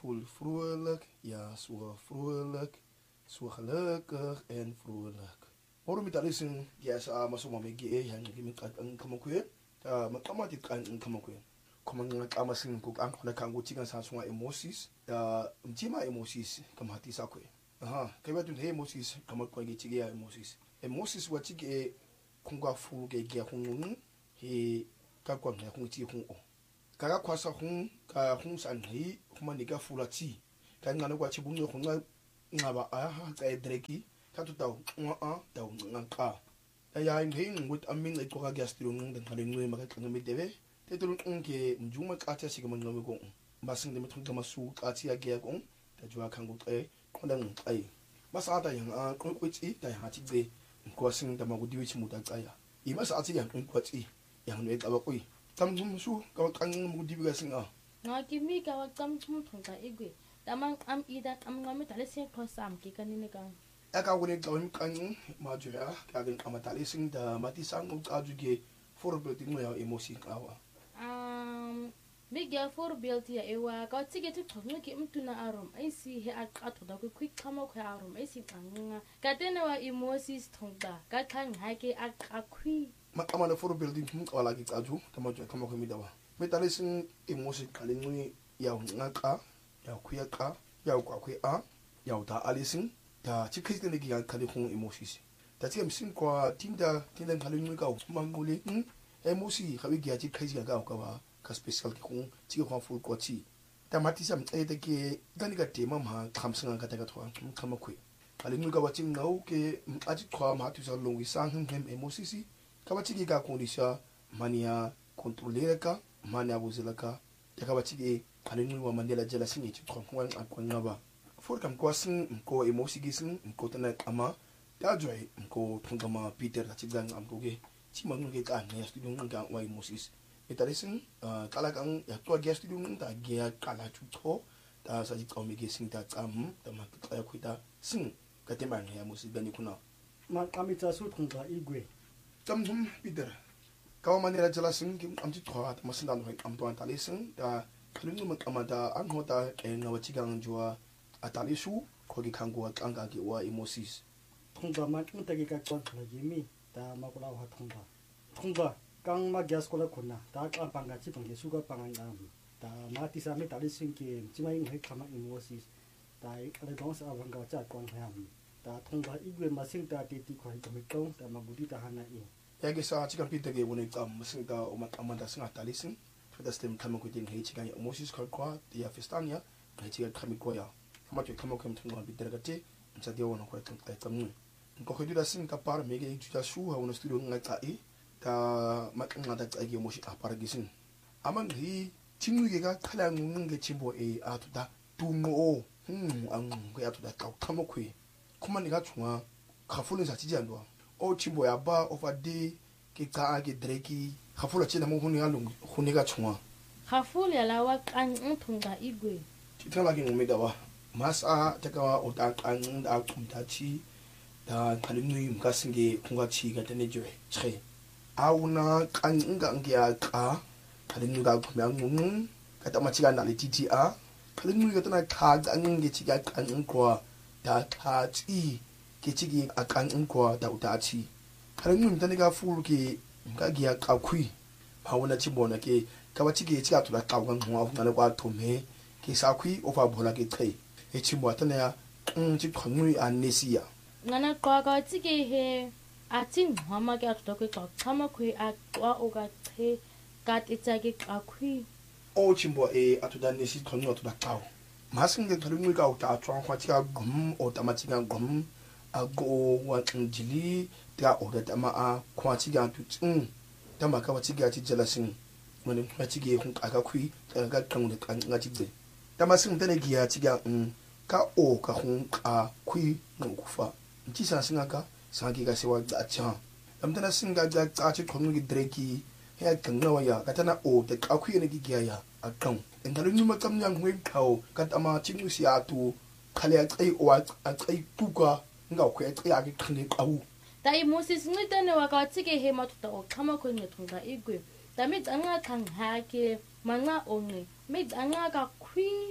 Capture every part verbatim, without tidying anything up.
voel vrolijk, ja, zo vrolijk, zo gelukkig en vrolijk. Waarom het alles in, ja, sa masoma megi, ja, ngi mi kat ang kamakwe, ta makama dit kan ang kamakwe. Kuma nga kama sing ko ang kona kango chigan sa sunga emosis, ta mtima emosis kamati sakwe. Aha, kaya tun he emosis kamakwe gi chigi ya emosis. Emosis wa chigi kunga fu ge ge hungun he ka kwa nga hung chi hung o. Kaka kwasa hung ka hung san hi kuma ni ka fula chi. Ka nga no kwa chi bunyo hunga ngaba aha ka edreki ka tu tau nga a tau nga ka. Ya ngi ngut amin ai ko ka gastro ngung den kale ngwe maka kanga mi debe. Te tu nge mjuma ka ta sigama ngwe ko. Masing de mitong ka masu ka ti ya ge ko. Ta jua kangu ai kondang ai. Masa ta yang a ko ko chi ta ha chi de ko sing da magu diwi chi mu ta tsaya. I masa ati yang ko chi yang ne ka ba ko. Tam zum su ka kan magu diwi ga sing a. Nga kimi ka wa tam zum thong ka igwe. Tamang am ida am ngame tale se ko sam ki kanine ka. Aka wone gawin kan ma jura ka gan amatali sing da mati sang ka juge voorbeeld mo ya emosi kawa. Um Bigya voorbeeld ya ewa ka tsige tu thong ki mtuna arom ai si he a ka thoda ku quick kama ku arom ai si tanga ka tena wa emosis thongda ka khang ha ke a ka khui Ma kama na voorbeeld mo ka wala ki kaju tama jo kama ko mi dawa. Metali sing emosi kalin mo ya ngaka ya kuya ka ya kwa ku a ya ta alisin ta chikisi ne ki ya kali ko emosis. Ta tsige msin kwa tinda tinda kalin mo ka mangole emosi ka wi ya chikisi ga ka ba ka special ki kung chiki kwa full kwa chi. Ta matisa mtsaye ta ke gani ka tema ma kamsinga ka taga tuwa kama kwe. Kali nui ka waching nao ke aji kwa ma tuisa longi sang hem emosisi ka wachiki ka kondisya mania kontrolera ka mania wuzela ka ta ka wachiki kali nui wa mandela jela singi chi kwa kwa kwa nga ba. For kam kwa sing mko emosi gi sing mko tana ama ta joy mko tunga ma Peter ta chigang amko ge chi ma nge ka ne studio nga wa emosis. Italisin kala kang ya tua guest studio ta gia kala chuto ta sa ji kau mege sing ta kam ta ma ka kuita sing ka te man ya musi bani kuna ma kami ta su thong ta igwe tam hum Peter ka ma ne jala sing kim am ji thwa ta masin dan am to antalisin ta kalungu ma kamata an hota ke na wachi gang jua atalisu ko gi kangu ang ga gi wa emosis thong ta ma tung ta gi ka kon thla ji mi ta ma ko la ha thong ta thong ta kang ma gas ko la khona ta ka panga chi pang su ka panga ngam ta ma ti sa mi ta li sing ki chi mai ngai khama emosis ta ai ka le dong sa wang ga cha kon ham ta thong ba igwe ma sing ta ti ti khoi ka mi tong ta ma budi ta hana i ya ge sa chi kan Peter ge woni kam sing ta o ma amanda sing atalisin for the stem kama ko ting hei chi kan emosis ko kwa ti ya festania hei chi kan kami ko ya kama ke kama ko mtung bi der ga te sa dia wona ko ta ta mu ko ko da sing ka par me ge ju ta su ha wona studio ngai ta i ta makanga da tsage mo shi a paragisin aman hi tinnuge ga kala ngun ge chimbo e atuda tumo hm an ga atuda ka kama kwe kuma ni ga tuma khafulu sa tiji andwa o chimbo ya ba over day ke ka ge dreki khafulu china mo huni alung huni ga tuma khafulu ya la wa kan nthunga igwe titala ge ngome da wa masa ta ka o ta kan da kumta chi da kalinu mga singe kunga chi ga tane joe che auna kan nga ngia ka kalinu ga kumya ngung kata machiga na le T T A kalinu ga tana ka ga ngi chi ga kan ngwa da ta chi ke chi gi akan ngwa da uta chi kalinu mtane ga fulu ke nga gia ka khui ba wona chi bona ke ka ba chi ge chi ga tula ka ga ngwa ngana kwa thome ke sa khui ofa bola ke thai e chi mo tana ya chi khangui annesia ngana kwa ka chi ge he a ting hama ke atto ke ka kama khui a wa o ga the ka tsa ke ka khui o chimbo e atuda nesi thonu atuda kaw masing ge tholu ka uta twa kwa chi ga gum o ta ma chi ga gum a go wa njili ta o da ma a kwa chi ga tu tsin ta ma ka wa chi ga chi jelasin wani ma chi ge kun ka ka khui ta ga kan da kan ga chi de ta ma sing ta ne gi ya chi ga ka o ka hun ka khui no ku fa chi sa singa ka sangi ga sewa da cha amtana singa ga ta chi khonu gi dreki he kan na ya ka tana o da ka khui ne gi ya ya akan in da lu ma kam yang hui kaw ka ta ma chi mu sia tu khale a tsai o a tsai puka nga khu a tsai a gi khne kawu ta emosis ngi tane wa ka chi ge he ma tu ta o khama ko nge thunga igwe ta mi tsanga khang ha ke manga o nge mi tsanga ka khui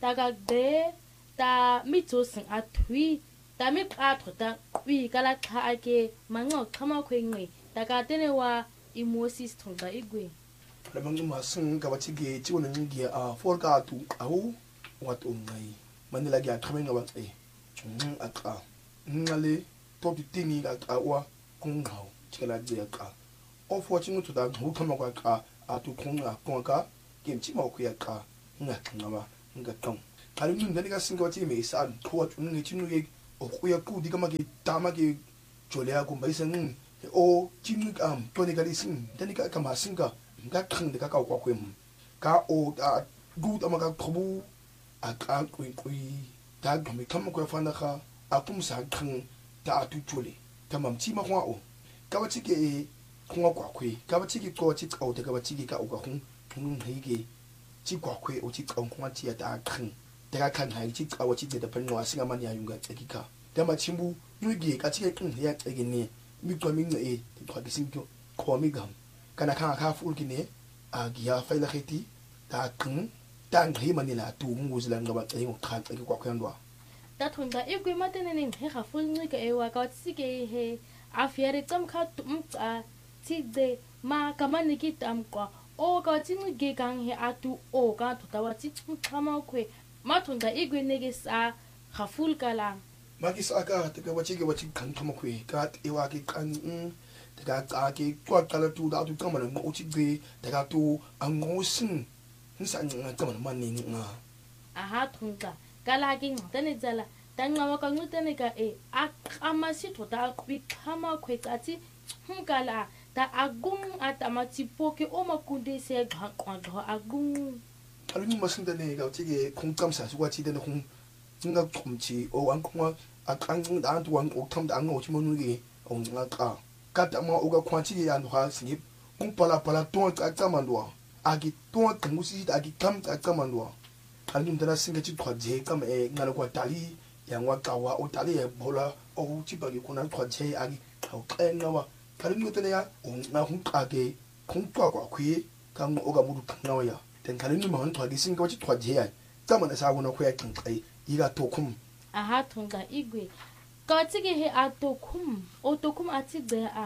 ta ga de ta mi tso sing a thui ta mi ka tho ta wi kala kha ake mango khama khwengwe ta ka tene wa emosis thonga igwe le mangi masing ka batike ti wona ngi a for ka tu au wat ungai manila ga khame nga bat e chung aka ngale to ti tini ga ka wa kung ngau chela je ka of watching to da hu khama ka ka a tu kung a kung ka kem chi ma ku ya ka nga ngama nga tong kali ni ndani ka singa wati me sa ko wa chung ngi chinu ge o ku ya ku di ka ma ge ta ma ge jole ya ku mai sang o chinu am to ni ka li sing ndani ka ka ma singa nga khang de ka ka kwa kwem ka o ta gu ta ma ka khobu a ka kwi kwi ta ga me kam ko fa na kha a kum sa khang ta tu jole ta mam chi ma kwa o ka wa chi ge khwa kwa kwi ka wa chi ge ko chi ka o ta ka wa chi ge ka o ka khung khung hei ge chi kwa kwi o chi ka o khwa chi ya ta khang ta ka khang hai chi ka wa chi de da pen wa singa man ya yunga tsaki ka ta ma chimbu yu ge ka chi ge khung ya tsaki ne mi ko mi nge ti kwa ge sing ko mi gam kana kanga ka ful kine a giya faila khiti ta kung tang hi manila tu nguzlan ngaba ai ngo khan ai kwa khandwa ta thonda e gwe matene ne he ga ful ngi ka e wa ka tsi ke he a fiare tam kha tum a tsi de ma ka mani ki tam kwa o ka tsi ngi ge kang he a tu o ka to ta wa tsi tsu khama khwe ma thonda e gwe ne ge sa ga ful kala ma ki sa ka ta ka wachi ge wachi kan khama khwe ka e wa ki kan daga kake kwa kala tu da tu kama ngo chi ge daga tu ango sin nsa nga kama mani nga aha thunga kala ke ngtane tsala tanga wa ka ngutane ka e a kama si to da bi kama khwe tsatsi hungala ta agung atama tsipoke o makunde se ga kwa ga agung alu ni masin da ne ga chi ge khong kam sa su wa chi de khong nga khom chi o an khong a kang da an tu wan o tham da ngo chi mo nu ge o nga ka kata ma oga kwanchi ya ndo ha snip un pala pala ton ka tamandwa agi ton kangusi agi kam ka tamandwa kali ndana singa chi twaje kam e ngalo kwa tali ya ngwa kawa o tali e bola o chi bagi kuna twaje agi au ka ngawa kali ngutene ya na hun ka ge kun twa kwa kwi kam oga mudu ngawa ya ten kali ni ma hun twaje singa chi twaje ya tamana sa wona kwa kin kai iga tokum aha thunga igwe ka tsige he atokum otokum atsigbe a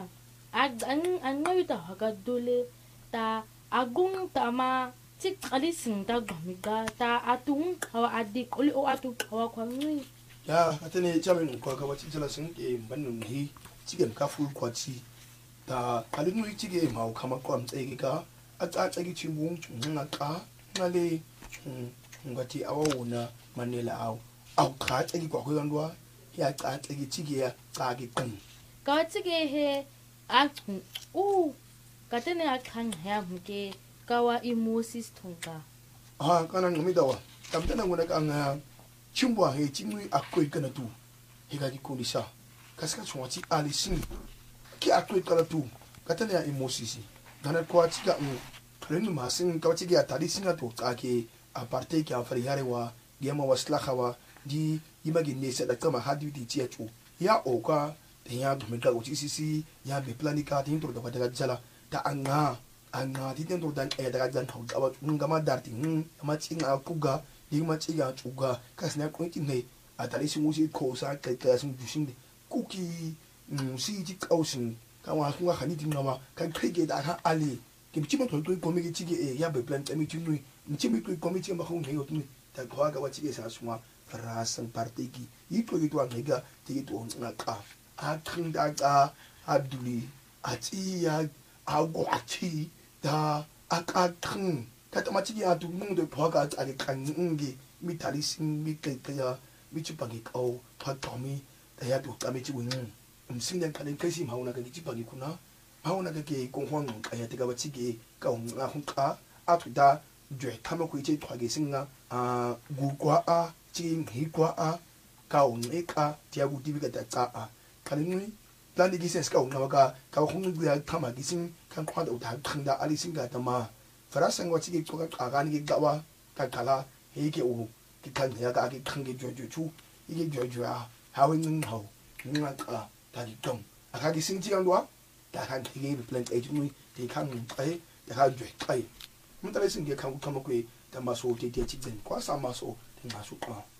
an an ngawita haga dole ta agung ta ma tik ali sing ta gamiga ta atung hawa adik oli o atu hawa kwangui ya atene chamin kwa ka wati jala sing ke banun hi chigen ka ful kwa chi ta kalinu chige ma kama kwa mtsege ka atsa tsagi chimbung chunga ka ngale ngati awona manela aw aw ka tsagi kwa kwandwa ya ka tsagi chige ya ka gi kun ka tsige he a u ka tene a khang ha mke kawa emosis thonga ah kana ngami dawa tamtana ngona ka nga chimbwa he chimui akoi kana tu he ga gi kulisa kaska chwachi alisin ki akoi kana tu ka tene ya emosis dana kwa chiga mu kalenu masin ka chige ya talisinga to ka ke aparte ki afari harewa gema waslahawa di imagi nese da kama hadi di tietu ya oka ya domeka uchi sisi ya be planika tin to da daga jala ta anga anga ti tin to dan e daga jan to ga ngama darti ngama chinga kuga di ma chiga chuga kasna ko ti ne atali si musi ko sa kai kai sun jushin de kuki si ji kausin kama kunga khani tin ngama kan krige da ha ali ki bichima to to ko mi chige e ya be plan mi chinui mi chimi ko ko mi chima khong he yotni ta ko ga wa chige sa suma rasan partiki iko gitu angega tigitu ngaka akhinda ka aduli ati ya agwati da akakhin kata machigi atu munde phaga ali kangi mitali sin mikaya michupagi kau patomi da ya tu kami chiwin msinga kale kasi mauna ka chipagi kuna mauna ka ke konghwang kaya tiga bachigi ka nga hunka atu da jwe kama ku ichi twagi singa a gugwa a chi hikwa a ka uneka tiagu divika da ta a kalini landi gisens ka unga ka ka hungu ya kama gisin kan kwanda uta khanda ali singa tama farasang wa chi ko ka ga ni gawa ka kala heke u ki kan ya ka ki khange jo jo chu ige jo jo a hawin hau nga ka ta di tong aka gisin ji angwa ta kan hege plant age mu te kan ai ta ka jo kai mun ta sin ge kan kama ku tamaso tete chibeni kwa samaso tengaso kwa